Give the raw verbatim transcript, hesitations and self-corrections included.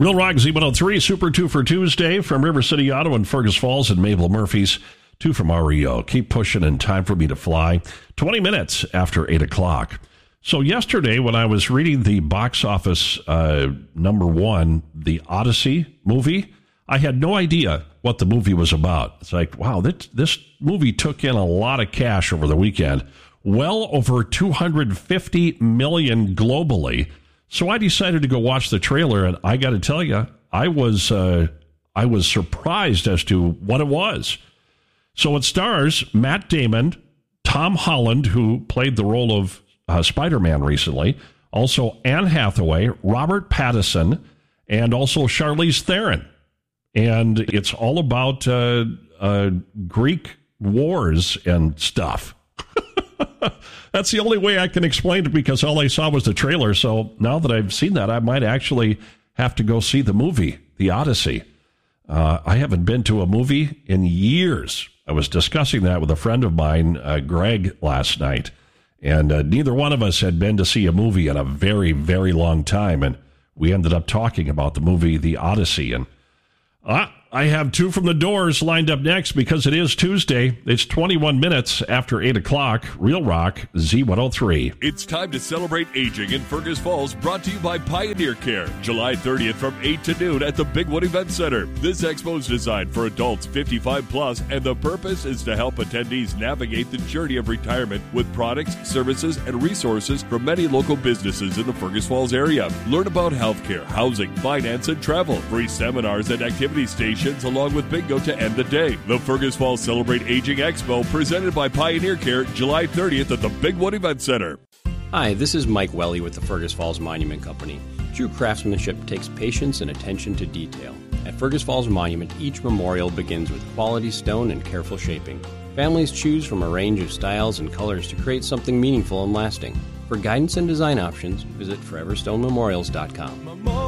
Real Rock Z one oh three, Super two for Tuesday from River City Auto in Fergus Falls and Mabel Murphy's. Two from R E O. Keep pushing and time for me to fly. twenty minutes after eight o'clock. So yesterday when I was reading the box office uh, number one, the Odyssey movie, I had no idea what the movie was about. It's like, wow, this, this movie took in a lot of cash over the weekend. Well over two hundred fifty million dollars globally. So I decided to go watch the trailer, and I got to tell you, I was uh, I was surprised as to what it was. So it stars Matt Damon, Tom Holland, who played the role of uh, Spider-Man recently, also Anne Hathaway, Robert Pattinson, and also Charlize Theron. And it's all about uh, uh, Greek wars and stuff. That's the only way I can explain it because all I saw was the trailer. So now that I've seen that, I might actually have to go see the movie, The Odyssey. Uh, I haven't been to a movie in years. I was discussing that with a friend of mine, uh, Greg, last night. And uh, neither one of us had been to see a movie in a very, very long time. And we ended up talking about the movie, The Odyssey. And uh, I have two from the Doors lined up next because it is Tuesday. It's twenty-one minutes after eight o'clock. Real Rock Z one oh three. It's time to celebrate aging in Fergus Falls, brought to you by Pioneer Care. July thirtieth from eight to noon at the Bigwood Event Center. This expo is designed for adults fifty-five plus, and the purpose is to help attendees navigate the journey of retirement with products, services, and resources from many local businesses in the Fergus Falls area. Learn about healthcare, housing, finance, and travel. Free seminars and activity stations along with bingo to end the day. The Fergus Falls Celebrate Aging Expo presented by Pioneer Care, July thirtieth at the Bigwood Event Center. Hi, this is Mike Welly with the Fergus Falls Monument Company. True craftsmanship takes patience and attention to detail. At Fergus Falls Monument, each memorial begins with quality stone and careful shaping. Families choose from a range of styles and colors to create something meaningful and lasting. For guidance and design options, visit forever stone memorials dot com.